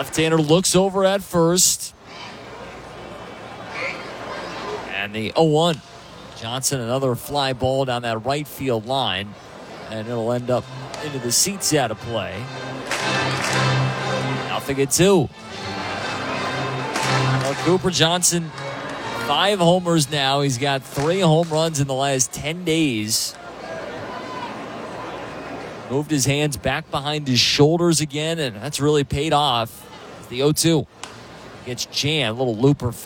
Left-hander looks over at first. And the 0-1. Johnson, another fly ball down that right field line. And it'll end up into the seats out of play. 0-2. Well, Cooper Johnson, 5 homers now. He's got 3 home runs in the last 10 days. Moved his hands back behind his shoulders again, and that's really paid off. The 0-2 gets jammed. A little looper